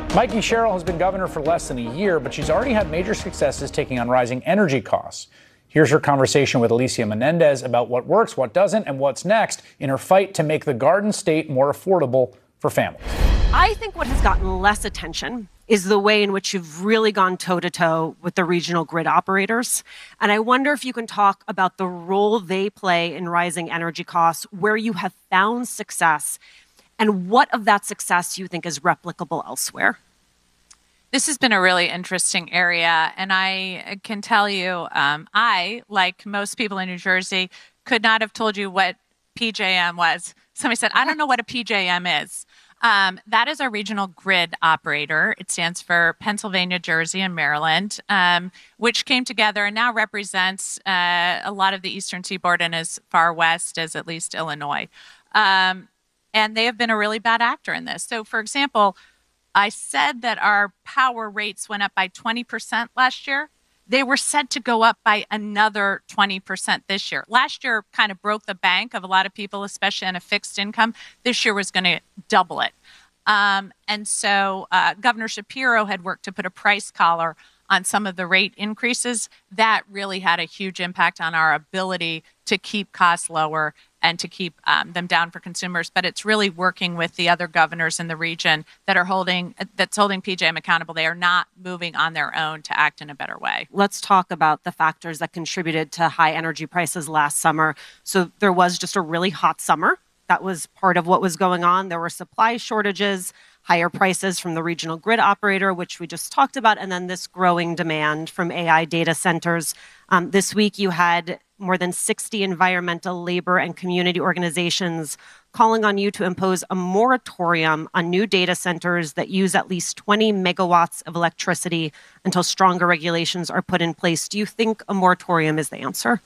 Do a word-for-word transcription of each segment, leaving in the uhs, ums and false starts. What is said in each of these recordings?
Mikey Sherrill has been governor for less than a year, but she's already had major successes taking on rising energy costs. Here's her conversation with Alicia Menendez about what works, what doesn't, and what's next in her fight to make the Garden State more affordable for families. I think what has gotten less attention is the way in which you've really gone toe-to-toe with the regional grid operators. And I wonder if you can talk about the role they play in rising energy costs, where you have found success, and what of that success you think is replicable elsewhere. This has been a really interesting area, and I can tell you, um, I, like most people in New Jersey, could not have told you what P J M was. Somebody said, I don't know what a P J M is. Um, that is our regional grid operator. It stands for Pennsylvania, Jersey, and Maryland, um, which came together and now represents uh, a lot of the Eastern Seaboard and as far west as at least Illinois. Um, and they have been a really bad actor in this. So, for example, I said that our power rates went up by twenty percent last year. They were set to go up by another twenty percent this year. Last year kind of broke the bank of a lot of people, especially on a fixed income. This year was going to double it. Um, and so uh, Governor Shapiro had worked to put a price collar on some of the rate increases. That really had a huge impact on our ability to keep costs lower and to keep um, them down for consumers. But it's really working with the other governors in the region that are holding, that's holding P J M accountable. They are not moving on their own to act in a better way. Let's talk about the factors that contributed to high energy prices last summer. So there was just a really hot summer. That was part of what was going on. There were supply shortages, higher prices from the regional grid operator, which we just talked about, and then this growing demand from A I data centers. Um, this week, you had more than sixty environmental, labor, and community organizations calling on you to impose a moratorium on new data centers that use at least twenty megawatts of electricity until stronger regulations are put in place. Do you think a moratorium is the answer?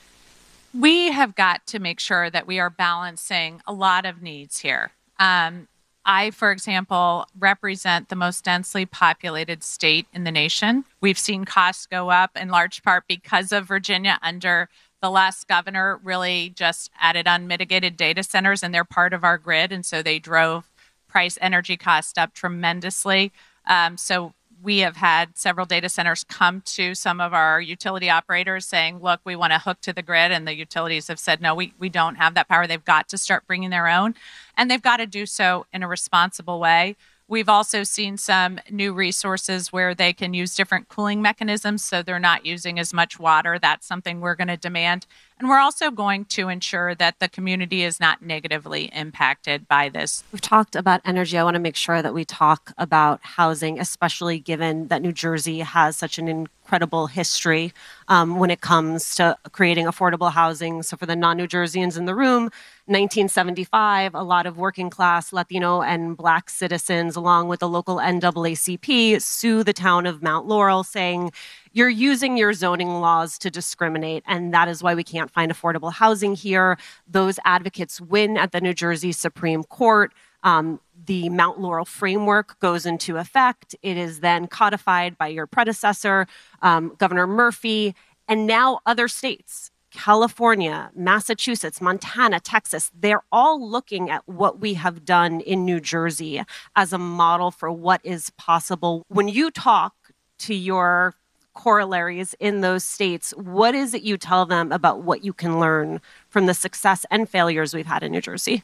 We have got to make sure that we are balancing a lot of needs here. Um, I, for example, represent the most densely populated state in the nation. We've seen costs go up in large part because of Virginia under the last governor really just added unmitigated data centers, and they're part of our grid. And so they drove price energy costs up tremendously. Um, so we have had several data centers come to some of our utility operators saying, look, we want to hook to the grid. And the utilities have said, no, we, we don't have that power. They've got to start bringing their own. And they've got to do so in a responsible way. We've also seen some new resources where they can use different cooling mechanisms so they're not using as much water. That's something we're going to demand. And we're also going to ensure that the community is not negatively impacted by this. We've talked about energy. I want to make sure that we talk about housing, especially given that New Jersey has such an incredible history um, when it comes to creating affordable housing. So for the non-New Jerseyans in the room, nineteen seventy-five, a lot of working class Latino and Black citizens, along with the local N double A C P, sue the town of Mount Laurel saying, you're using your zoning laws to discriminate, and that is why we can't find affordable housing here. Those advocates win at the New Jersey Supreme Court. Um, the Mount Laurel framework goes into effect. It is then codified by your predecessor, um, Governor Murphy, and now other states, California, Massachusetts, Montana, Texas, they're all looking at what we have done in New Jersey as a model for what is possible. When you talk to your corollaries in those states, what is it you tell them about what you can learn from the success and failures we've had in New Jersey?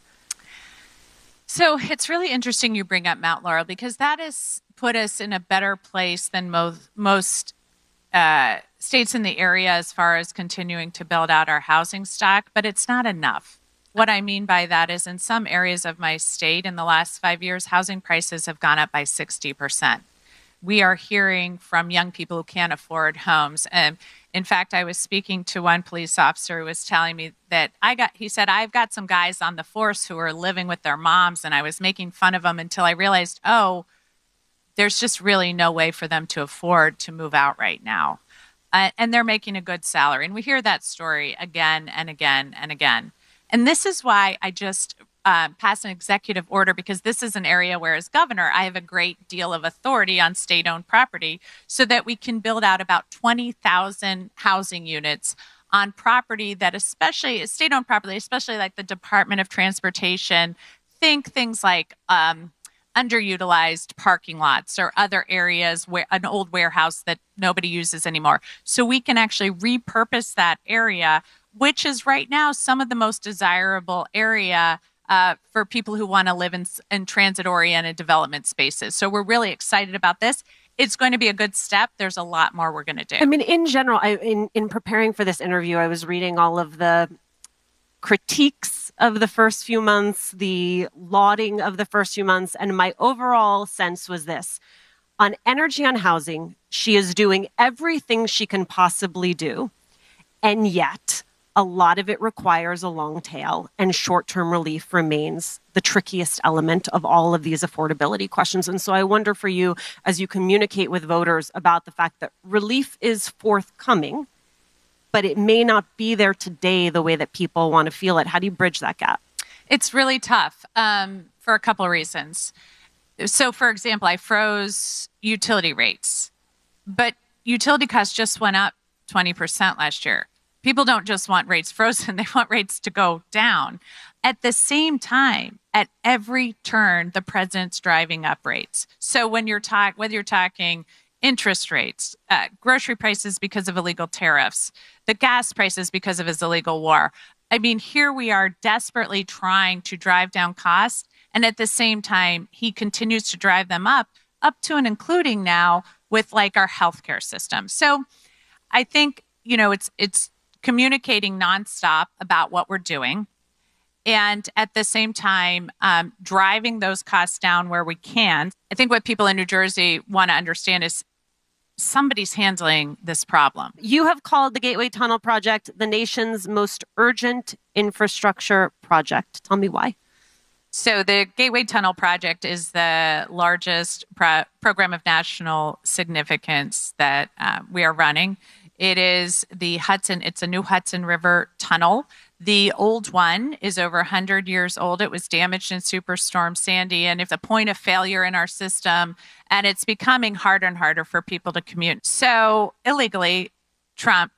So it's really interesting you bring up Mount Laurel because that has put us in a better place than most, most uh, states in the area as far as continuing to build out our housing stock, but it's not enough. What I mean by that is in some areas of my state in the last five years, housing prices have gone up by sixty percent. We are hearing from young people who can't afford homes. And in fact, I was speaking to one police officer who was telling me that I got, he said, I've got some guys on the force who are living with their moms, and I was making fun of them until I realized, oh, there's just really no way for them to afford to move out right now. Uh, and they're making a good salary. And we hear that story again and again and again. And this is why I just uh, passed an executive order, because this is an area where, as governor, I have a great deal of authority on state-owned property so that we can build out about twenty thousand housing units on property that especially state-owned property, especially like the Department of Transportation, think things like um, underutilized parking lots or other areas where an old warehouse that nobody uses anymore. So we can actually repurpose that area, which is right now some of the most desirable area uh, for people who want to live in, in transit-oriented development spaces. So we're really excited about this. It's going to be a good step. There's a lot more we're going to do. I mean, in general, I, in, in preparing for this interview, I was reading all of the critiques of the first few months, the lauding of the first few months, and my overall sense was this. On energy, on housing, she is doing everything she can possibly do, and yet a lot of it requires a long tail, and short-term relief remains the trickiest element of all of these affordability questions. And so I wonder for you, as you communicate with voters about the fact that relief is forthcoming, but it may not be there today the way that people want to feel it. How do you bridge that gap? It's really tough um, for a couple of reasons. So, for example, I froze utility rates, but utility costs just went up twenty percent last year. People don't just want rates frozen, they want rates to go down. At the same time, at every turn, the president's driving up rates. So when you're talking, whether you're talking interest rates, uh, grocery prices because of illegal tariffs, the gas prices because of his illegal war. I mean, here we are desperately trying to drive down costs. And at the same time, he continues to drive them up, up to and including now with like our healthcare system. So I think, you know, it's it's communicating nonstop about what we're doing. And at the same time, um, driving those costs down where we can. I think what people in New Jersey want to understand is somebody's handling this problem. You have called the Gateway Tunnel project the nation's most urgent infrastructure project. Tell me why. So the Gateway Tunnel project is the largest pro- program of national significance that uh, we are running. It is the Hudson, it's a new Hudson River tunnel. The old one is over one hundred years old. It was damaged in Superstorm Sandy, and it's a point of failure in our system, and it's becoming harder and harder for people to commute. So illegally, Trump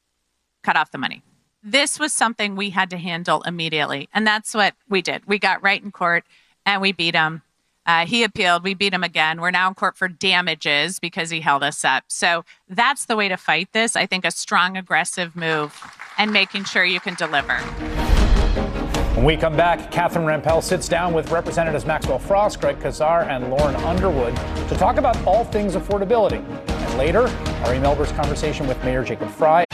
cut off the money. This was something we had to handle immediately, and that's what we did. We got right in court, and we beat him. Uh, he appealed. We beat him again. We're now in court for damages because he held us up. So that's the way to fight this. I think a strong, aggressive move and making sure you can deliver. When we come back, Catherine Rampell sits down with Representatives Maxwell Frost, Greg Casar, and Lauren Underwood to talk about all things affordability. And later, Ari Melber's conversation with Mayor Jacob Frey.